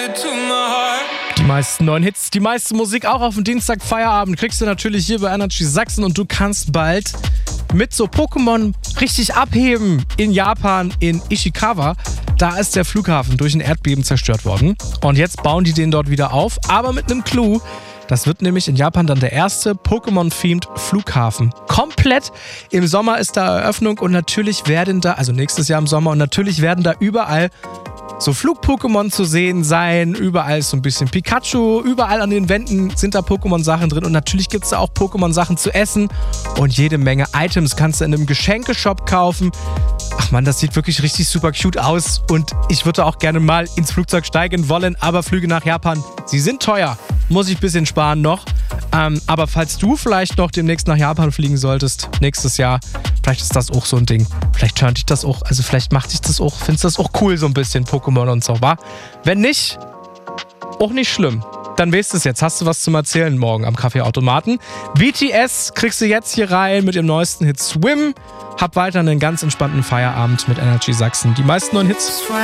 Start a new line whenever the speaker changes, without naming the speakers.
Die meisten neuen Hits, die meiste Musik auch auf dem Dienstag Feierabend kriegst du natürlich hier bei Energy Sachsen und du kannst bald mit so Pokémon richtig abheben in Japan, in Ishikawa. Da ist der Flughafen durch ein Erdbeben zerstört worden und jetzt bauen die den dort wieder auf, aber mit einem Clou. Das wird nämlich in Japan dann der erste Pokémon-themed Flughafen. Komplett im Sommer ist da Eröffnung und natürlich werden da, also nächstes Jahr im Sommer, und natürlich werden da überall so Flug-Pokémon zu sehen sein. Überall ist so ein bisschen Pikachu, überall an den Wänden sind da Pokémon-Sachen drin und natürlich gibt es da auch Pokémon-Sachen zu essen und jede Menge Items kannst du in einem Geschenkeshop kaufen. Ach man, das sieht wirklich richtig super cute aus und ich würde auch gerne mal ins Flugzeug steigen wollen, aber Flüge nach Japan, sie sind teuer. Muss ich ein bisschen sparen noch. Aber falls du vielleicht noch demnächst nach Japan fliegen solltest, nächstes Jahr, vielleicht ist das auch so ein Ding. Vielleicht turnt dich das auch, also vielleicht macht dich das auch, findest du das auch cool, so ein bisschen Pokémon und so, wa? Wenn nicht, auch nicht schlimm. Dann weißt du es jetzt. Hast du was zum Erzählen morgen am Kaffeeautomaten? BTS kriegst du jetzt hier rein mit dem neuesten Hit Swim. Hab weiter einen ganz entspannten Feierabend mit Energy Sachsen. Die meisten neuen Hits